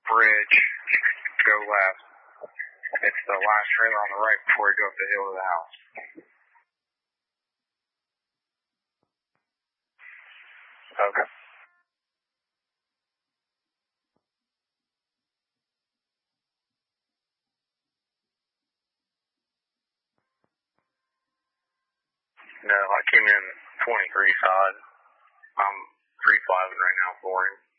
bridge, go left. It's the last trailer on the right before you go up the hill to the house. Okay. No, I came in 23 side. I'm 3-5 right now for him.